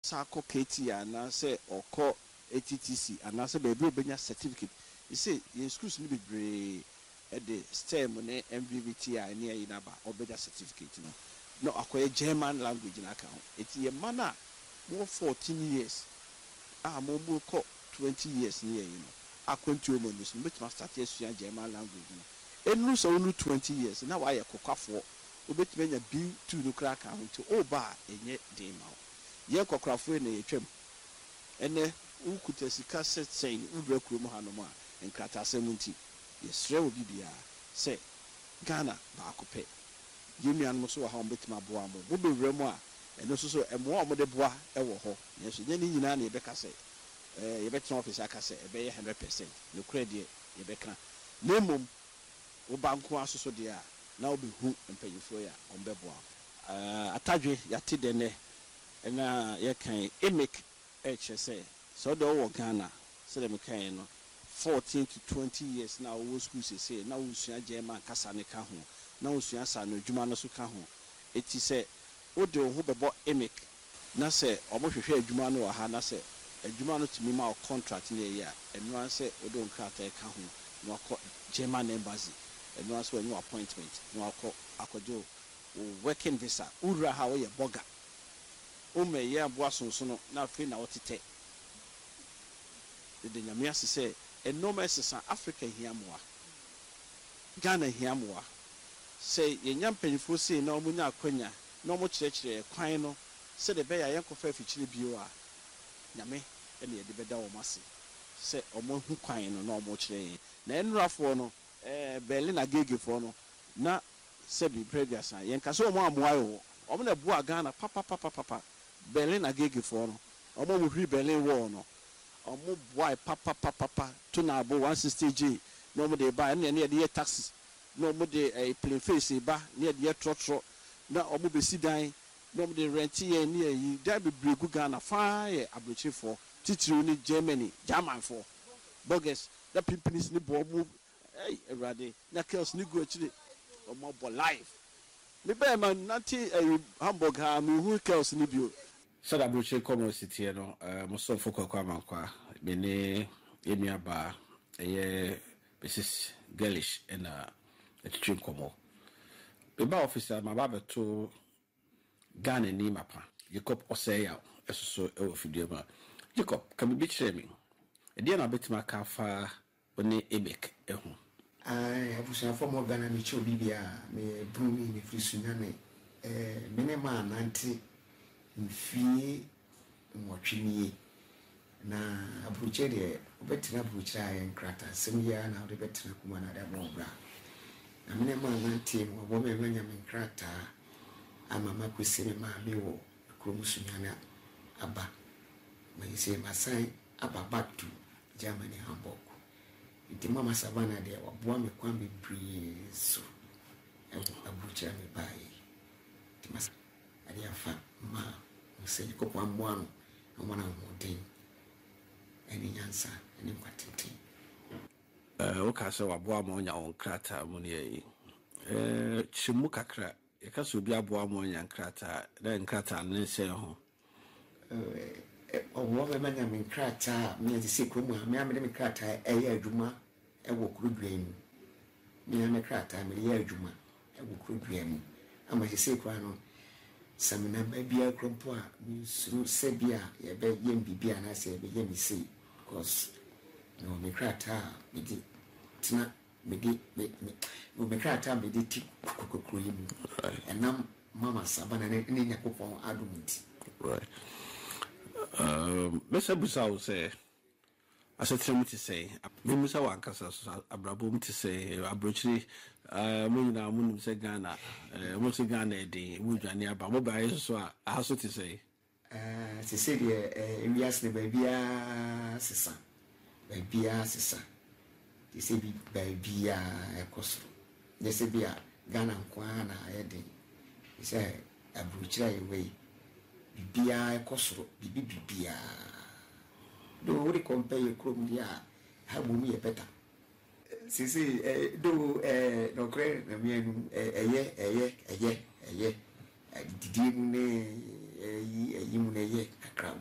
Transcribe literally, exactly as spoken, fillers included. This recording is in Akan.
sako K T ana say oko A T T C ana say baby obenya certificate you say your schools ni bebre at the STEM ne M V V T I near inaba obenya certificate no no akoye German language na account eti ye mana more fourteen years ah mo mo ko twenty years near you know akwantu mo no so betima start esua German language no enu so no twenty years na wa ye kokafo obetima nya B two no kra account o ba enye den ma ye kokafo na ye twam ene ukuta sika set saying udra kurom hanom a enkrata seventy yesre obi bia say Ghana ba akopɛ yemian mo so ha obetima boa mo wo bewura mu a eno so so emo a mo de boa e wo ho yeso nya ni nyina na ye beka say eh ye betra office aka say e be one hundred percent no credit ye beka na mom wo banko asoso de a na obi hu empanyifo ya ombeboa uh, atadwe yate de ne na ye kan emic h say so do wo Ghana so dem kan no fourteen to twenty years na wo school say na wo sua German kasa ne ka ho na wo sua sa no adwuma no so ka ho eti say wo de wo bebo emic na say omo hwehwe adwuma no wa ha na say adwuma no timi ma contract ne ya enu an say wo do nkrata ka ho no akọ German embassy enu an so new appointment no akọ akojo working visa ura ha wo ye boga o me ye aboa sonso no na afi na wotete de nyame ase say enormous san Africa hiamoa Ghana hiamoa say ye nyampanyifo say na omunya akwanya na omo kirekire kwan no say de be ya yenkofa afikyire bio a nyame ene ye de beda wo mase say omo hu kwan no na omo kire na enrafo no eh Berlin agegefo no na say bi previous an yenka so omo amoa yo omo na bua Ghana papa papa papa Berlin agegefo no omo mu hwi Berlin wall no omo boy papa papa papa to na abo one sixty G no mo de ba na ne de taxis no mo de eh, plain face ba ne de trotro na omo be sidan no mo de rent ye ne yi da be bregu Ghana fa ye abrochefo titiri ni Germany German for bogus that people ni bo mo eh erade na kills ni go chire omo bo life me be man nanti Hamburg ha me hu kills ni bio so da broche come city no eh mo so foko kwa mankwa be ne emi aba eye Missus Girlish na etwin komo be ba officer ma ba beto Ghana ni mapa Jacob Oseya eso e ofidie ma Jacob can be chere me e dia na betima ka fa oni ebek ehu ai abusa for mo Ghana mi cho bibia me bruni mi frisunya ne eh minema nanti mfie mwotwini na abuche de obetina abuche ayen krata semya na de betina kuma na da bobra na minema nanti mo bo me manya min krata ama makwesire ma me wo kromusunyana aba me say masai aba back to Germany Hamburg iti mama savana de waboa me kwambe brezo abuche me bai ti mas ali afa ma say ko kwa mwano amwana modin eni nyansa eni kwatiti eh o ka so waboa ma onya on krata mu ne yi eh chimu kakra e ka so bi aboa ma onya krata na krata ne se ho eh o wo me manya min krata me ti se ko mu me am de min krata e ya adwuma e wo kurudwem me am krata me ya adwuma e wo kurudwem ama se ko ano samina bia krompo a suru sebia ye be yem bibia na se be yem sei because no me krata me di tina me di me me krata me di ti kokokoro yim enam mama sabana ne ne yakopon adumuti right um Mister Busau say as a term to say me musa wa nkasa so abrabo mti say abrochiri eh mo nyina mo nim say Ghana eh mo say Ghana e din mo dwane aba mo ba yeso a aso ti say eh se se de eh wias ne ba bia sesa ba bia sesa ti se bi ba bia ekoso de se bia Ghana kwa na ayede se abrochiri ayewe bibia ekoso bibi bibia do we compare krom dia ha mu ye better sisi eh do eh no kre na mi enu eye eye eye eye didi mu ne eyi eyi mu ne ye